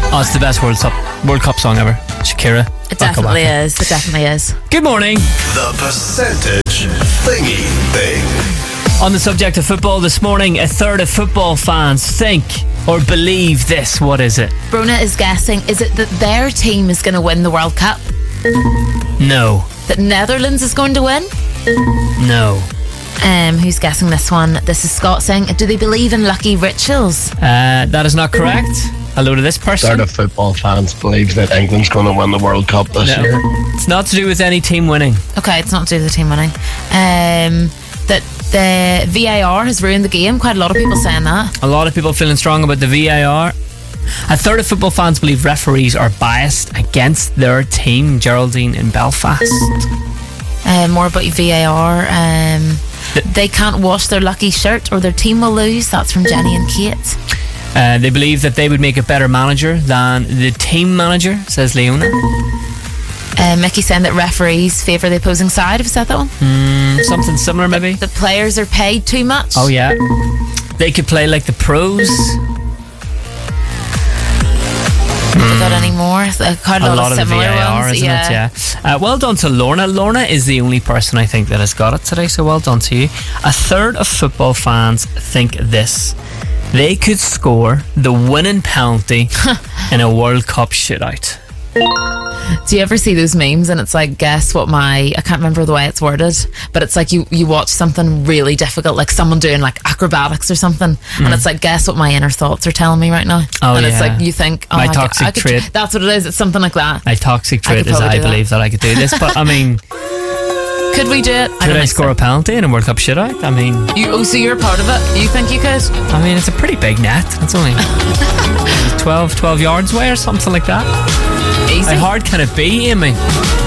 Oh, it's the best World Cup song ever. Shakira. It definitely is. It definitely is. Good morning. The percentage thingy thing. On the subject of football this morning, a third of football fans think or believe this. What is it? Brona is guessing, is it that their team is going to win the World Cup? No. That Netherlands is going to win? No. Who's guessing this one? This is Scott saying, do they believe in lucky rituals? That is not correct. Hello to this person. Third of football fans believes that England's going to win the World Cup this year. It's not to do with any team winning. Okay, it's not to do with the team winning. That the VAR has ruined the game. Quite a lot of people saying that. A lot of people feeling strong about the VAR. A third of football fans believe referees are biased against their team. Geraldine in Belfast. More about VAR. They can't wash their lucky shirt or their team will lose. That's from Jenny and Kate. They believe that they would make a better manager than the team manager, says Leona. Mickey saying that referees favour the opposing side. Have you said that one? Something similar, maybe. The players are paid too much. Oh yeah, they could play like the pros. Have they got any more? Quite a lot of similar VAR, ones. isn't it? Yeah. Well done to Lorna. Lorna is the only person I think that has got it today, so well done to you. A third of football fans think this. They could score the winning penalty in a World Cup shootout. Do you ever see those memes and it's like, guess what I can't remember the way it's worded, but it's like you watch something really difficult, like someone doing like acrobatics or something, and it's like, guess what my inner thoughts are telling me right now. And it's like, you think, my toxic trait. That's what it is. It's something like that. My toxic trait is I believe that I could do this, but I mean, could we do it? Could I score a penalty in a World Cup shootout? I mean, so you're part of it. You think you could? I mean, it's a pretty big net. It's only 12 yards away or something like that. Easy. How hard can it be, Amy?